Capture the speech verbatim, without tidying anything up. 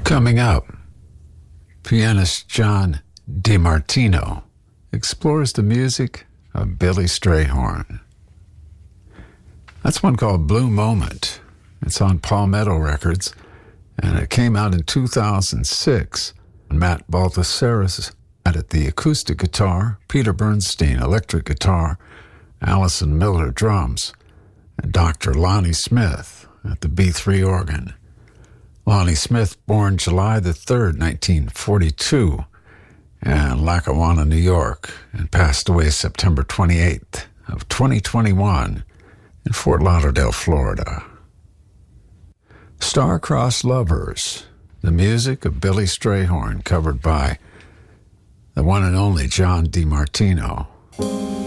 Coming up, pianist John DiMartino explores the music of Billy Strayhorn. That's one called Blue Moment. It's on Palmetto Records, and it came out in two thousand six. Matt Baldasaris added the acoustic guitar, Peter Bernstein electric guitar, Allison Miller drums, and Doctor Lonnie Smith at the B three organ. Lonnie Smith, born July the third, nineteen forty-two, in Lackawanna, New York, and passed away September twenty-eighth of twenty twenty-one in Fort Lauderdale, Florida. Star-Crossed Lovers, the music of Billy Strayhorn, covered by the one and only John DiMartino.